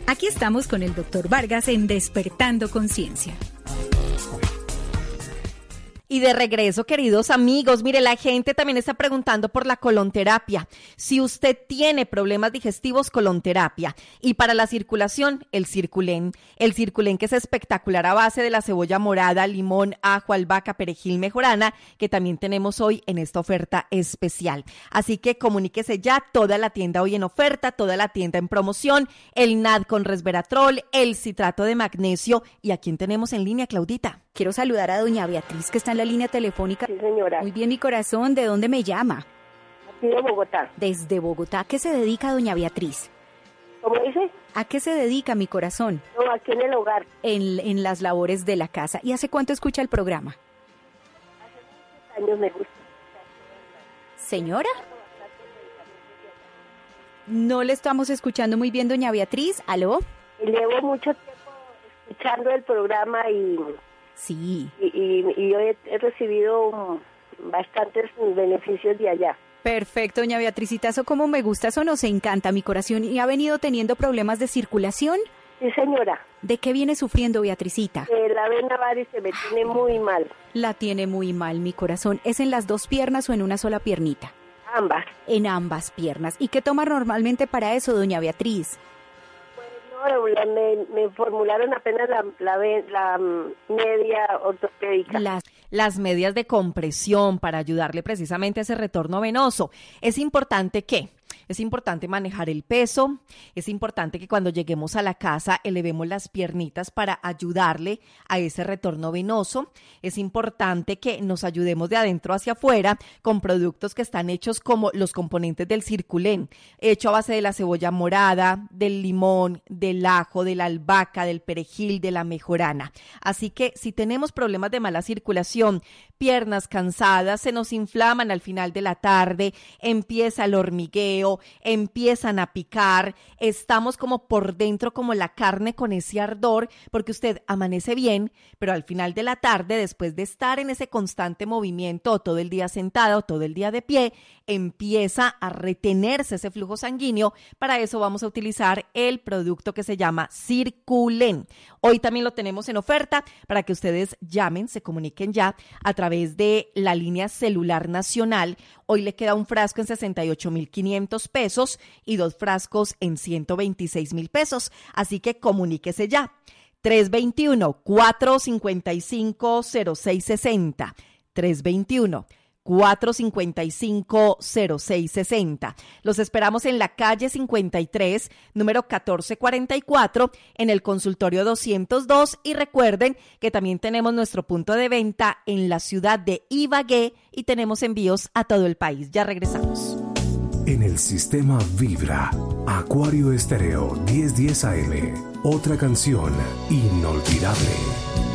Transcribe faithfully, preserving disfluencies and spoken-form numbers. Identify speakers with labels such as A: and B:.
A: Aquí estamos con el doctor Vargas en Despertando Conciencia.
B: Y de regreso, queridos amigos, mire, la gente también está preguntando por la colonterapia. Si usted tiene problemas digestivos, colonterapia. Y para la circulación, el Circulen. El Circulen, que es espectacular a base de la cebolla morada, limón, ajo, albahaca, perejil, mejorana, que también tenemos hoy en esta oferta especial. Así que comuníquese ya, toda la tienda hoy en oferta, toda la tienda en promoción, el N A D con resveratrol, el citrato de magnesio. ¿Y a quién tenemos en línea, Claudita?
A: Quiero saludar a doña Beatriz, que está en la línea telefónica.
C: Sí, señora.
A: Muy bien, mi corazón. ¿De dónde me llama?
C: Aquí de Bogotá.
A: Desde Bogotá. ¿A qué se dedica doña Beatriz?
C: ¿Cómo dice?
A: ¿A qué se dedica, mi corazón?
C: No, aquí en el hogar.
A: En, en las labores de la casa. ¿Y hace cuánto escucha el programa?
C: Hace muchos años me gusta.
A: ¿Señora? No le estamos escuchando muy bien, doña Beatriz. ¿Aló?
C: Y llevo mucho tiempo escuchando el programa y...
A: Sí.
C: Y, y, y yo he, he recibido bastantes beneficios de allá.
A: Perfecto, doña Beatricita, eso como me gusta, eso nos encanta, mi corazón. ¿Y ha venido teniendo problemas de circulación?
C: Sí, señora.
A: ¿De qué viene sufriendo, Beatricita?
C: Eh, la vena varice me tiene muy mal.
A: La tiene muy mal, mi corazón. ¿Es en las dos piernas o en una sola piernita?
C: Ambas.
A: En ambas piernas. ¿Y qué toma normalmente para eso, doña Beatriz?
C: No, la, me, me formularon apenas la, la, la media ortopédica.
B: Las, las medias de compresión para ayudarle precisamente a ese retorno venoso. Es importante que... Es importante manejar el peso, es importante que cuando lleguemos a la casa elevemos las piernitas para ayudarle a ese retorno venoso. Es importante que nos ayudemos de adentro hacia afuera con productos que están hechos como los componentes del Circulen, hecho a base de la cebolla morada, del limón, del ajo, de la albahaca, del perejil, de la mejorana. Así que si tenemos problemas de mala circulación, piernas cansadas, se nos inflaman al final de la tarde, empieza el hormigueo, empiezan a picar, estamos como por dentro como la carne con ese ardor, porque usted amanece bien, pero al final de la tarde, después de estar en ese constante movimiento, todo el día sentado, todo el día de pie, empieza a retenerse ese flujo sanguíneo. Para eso vamos a utilizar el producto que se llama Circulen. Hoy también lo tenemos en oferta para que ustedes llamen, se comuniquen ya a través de la línea celular nacional. Hoy le queda un frasco en sesenta y ocho mil quinientos pesos y dos frascos en ciento veintiséis mil pesos. Así que comuníquese ya. tres dos uno, cuatro cinco cinco, cero seis seis cero. tres dos uno, cuatro cinco cinco, cero seis seis cero. Los esperamos en la calle cincuenta y tres, número catorce cuarenta y cuatro, en el consultorio doscientos dos. Y recuerden que también tenemos nuestro punto de venta en la ciudad de Ibagué y tenemos envíos a todo el país. Ya regresamos.
D: En el sistema Vibra, Acuario Estéreo diez diez A M. Otra canción inolvidable.